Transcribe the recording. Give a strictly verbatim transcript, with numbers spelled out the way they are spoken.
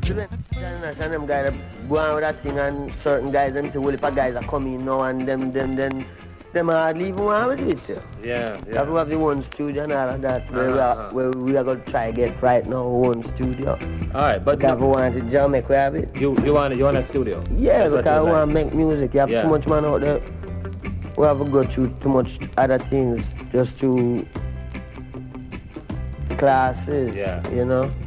And them guys go on with that thing, and certain guys them say, well, if a guys are coming now, and them, them, then them hardly even want to do it. Yeah, yeah. Have we have the one studio and all of that, where, uh-huh, we, are, uh-huh. where we are going to try get right now one studio. All right, but because we want to jam, we have it. You you want you want a studio? Yeah, That's because we like. want to make music. You have yeah. too much man out there. We have to go through too much other things just to classes. Yeah. You know.